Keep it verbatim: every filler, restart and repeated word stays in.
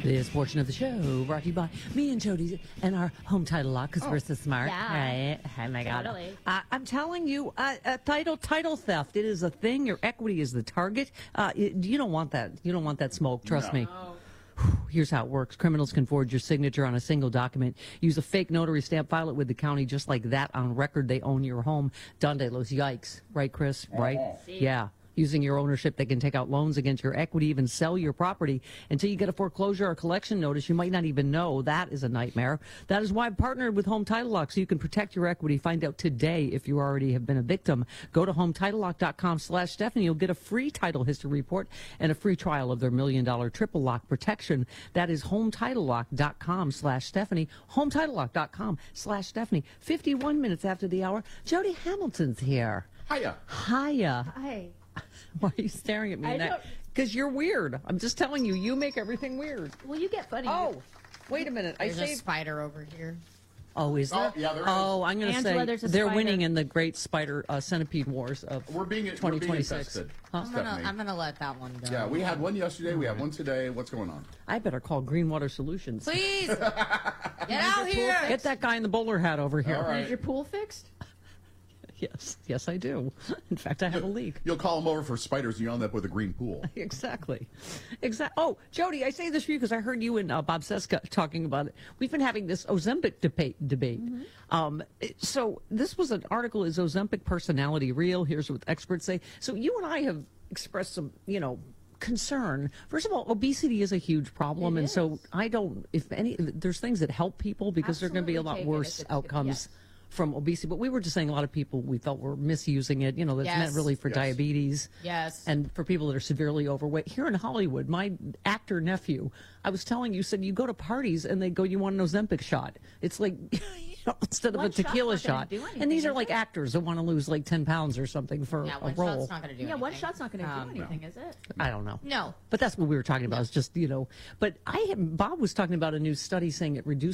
This portion of the show brought to you by me and Jody and our home title lock because Oh, we're so smart. yeah. Right? Oh my God. Totally. Uh, I'm telling you, uh, uh, title title theft. It is a thing. Your equity is the target. Uh, it, you don't want that. You don't want that smoke. Trust No. me. Here's how it works. Criminals can forge your signature on a single document, use a fake notary stamp, file it with the county just like that. On record, they own your home. Donde los yikes. Right, Chris? Right? See? Yeah. Using your ownership, they can take out loans against your equity, even sell your property until you get a foreclosure or collection notice. You might not even know. That is a nightmare. That is why I've partnered with Home Title Lock so you can protect your equity. Find out today if you already have been a victim. Go to home title lock dot com slash Stephanie. You'll get a free title history report and a free trial of their million dollar triple lock protection. That is home title lock dot com slash Stephanie. home title lock dot com slash Stephanie. fifty-one minutes after the hour, Jody Hamilton's here. Hiya. Hiya. Hi. Why are you staring at me? I don't- Because you're weird. I'm just telling you, you make everything weird. Well, you get funny. Oh, wait a minute. I There's a saved. spider over here. Oh, is there? Oh, yeah, there is. Oh, I'm going to Angela, say there's a they're spider. winning in the great spider uh, centipede wars of We're being, we're being twenty twenty-six. infested. Huh? I'm gonna, Stephanie. I'm gonna let that one go. Yeah, we had one yesterday. We have one today. What's going on? I better call Greenwater Solutions. Please get out here. Get that guy in the bowler hat over here. All right. Is your pool fixed? Yes, yes, I do. In fact, I have a leak. You'll call them over for spiders, and you end up with a green pool. Exactly. Exactly. Oh, Jody, I say this for you because I heard you and uh, Bob Seska talking about it. We've been having this Ozempic debate. debate. Mm-hmm. Um, it- so this was an article, Is Ozempic Personality Real? Here's what experts say. So you and I have expressed some, you know, concern. First of all, obesity is a huge problem. It and so is. I don't, if any, there's things that help people because there are going to be a Absolutely lot take it worse if it's- outcomes. yes. From obesity, but we were just saying a lot of people we felt were misusing it. You know, that's Yes. meant really for Yes. diabetes. Yes. And for people that are severely overweight. Here in Hollywood, my actor nephew, I was telling you, said you go to parties and they go, you want an Ozempic shot. It's like, you know, instead of One a tequila shot's not shot. gonna do anything, And these are is like it? actors that want to lose like ten pounds or something for yeah, a one role. shot's not gonna do Yeah, anything. one shot's not going to Um, do anything, is it? I don't know. No. But that's what we were talking about. It's just, you know, but I have, Bob was talking about a new study saying it reduces